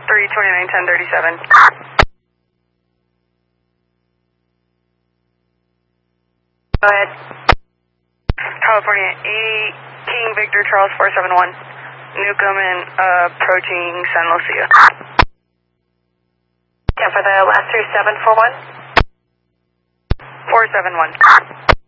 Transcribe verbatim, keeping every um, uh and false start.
three twenty-nine ten thirty-seven. Go ahead. California eight, King Victor Charles four seven one. Newcomen uh, approaching San Lucia. Yeah, for the last three seven four one? four seven one.